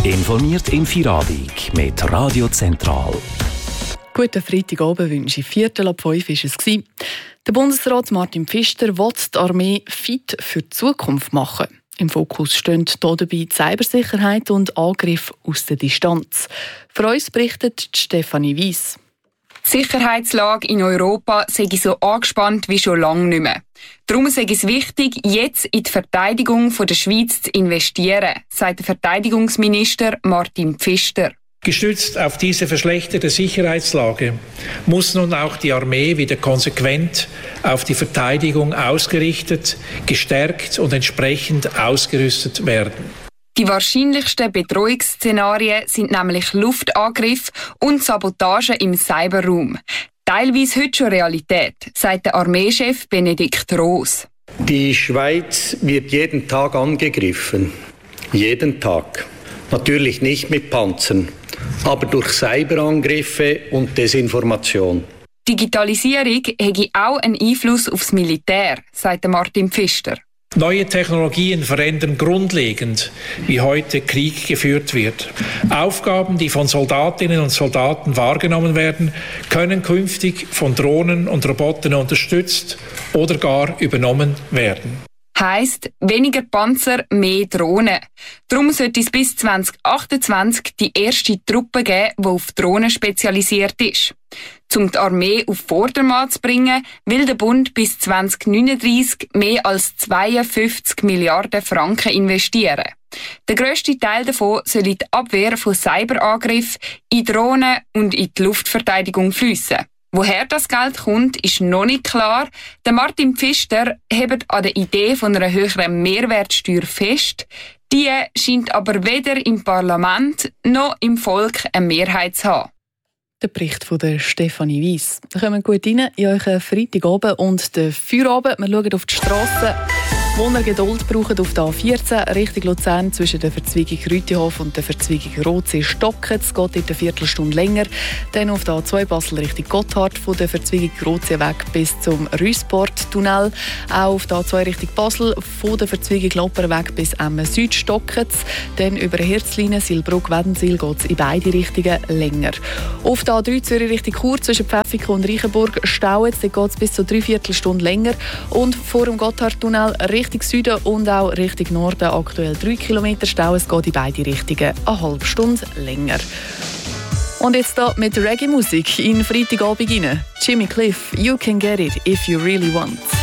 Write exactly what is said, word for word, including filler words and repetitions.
Informiert im Feierabend mit Radio Zentral. Guten Freitagabend wünsche ich. Viertel ab fünf war es. Der Bundesrat Martin Pfister will die Armee fit für die Zukunft machen. Im Fokus stehen hier dabei die Cybersicherheit und Angriffe aus der Distanz. Für uns berichtet Stefanie Weiss. Die Sicherheitslage in Europa sei so angespannt wie schon lange nicht mehr. Darum sei es wichtig, jetzt in die Verteidigung der Schweiz zu investieren, sagt der Verteidigungsminister Martin Pfister. Gestützt auf diese verschlechterte Sicherheitslage muss nun auch die Armee wieder konsequent auf die Verteidigung ausgerichtet, gestärkt und entsprechend ausgerüstet werden. Die wahrscheinlichsten Bedrohungsszenarien sind nämlich Luftangriffe und Sabotage im Cyberraum. Teilweise heute schon Realität, sagt der Armeechef Benedikt Roos. Die Schweiz wird jeden Tag angegriffen. Jeden Tag. Natürlich nicht mit Panzern, aber durch Cyberangriffe und Desinformation. Digitalisierung hätte auch einen Einfluss aufs Militär, sagt Martin Pfister. Neue Technologien verändern grundlegend, wie heute Krieg geführt wird. Aufgaben, die von Soldatinnen und Soldaten wahrgenommen werden, können künftig von Drohnen und Robotern unterstützt oder gar übernommen werden. Heisst, weniger Panzer, mehr Drohnen. Darum sollte es bis zwanzig achtundzwanzig die erste Truppe geben, die auf Drohnen spezialisiert ist. Um die Armee auf Vordermann zu bringen, will der Bund bis zwanzig neununddreissig mehr als zweiundfünfzig Milliarden Franken investieren. Der grösste Teil davon soll in die Abwehr von Cyberangriffen, in Drohnen und in die Luftverteidigung fliessen. Woher das Geld kommt, ist noch nicht klar. Der Martin Pfister hebt an der Idee von einer höheren Mehrwertsteuer fest. Die scheint aber weder im Parlament noch im Volk eine Mehrheit zu haben. Der Bericht von der Stefanie Weiss. Wir kommen gut rein in euren Freitagabend und den Feierabend. Wir schauen auf die Strasse, wo ihr Geduld braucht auf der A vierzehn Richtung Luzern zwischen der Verzweigung Rütihof und der Verzweigung Rotsee-Stocken. Es geht in einer Viertelstunde länger. Dann auf der A zwei Basel Richtung Gotthard von der Verzweigung Rotsee weg bis zum Rüsport-Tunnel. Auch auf der A zwei Richtung Basel von der Verzweigung Lopper weg bis Emmen Süd-Stocken. Dann über die Herzlinie Silbrugg-Wädenswil geht es in beide Richtungen länger. Auf der A drei Zürich Richtung Chur zwischen Pfäffikon und Reichenburg staut es. Dort geht es bis zu drei Viertelstunden länger. Und vor dem Gotthard-Tunnel Richtung Süden und auch Richtung Norden aktuell drei Kilometer Stau. Es geht in beide Richtungen eine halbe Stunde länger. Und jetzt hier mit Reggae-Musik in Freitagabend rein. Jimmy Cliff, You Can Get It If You Really Want.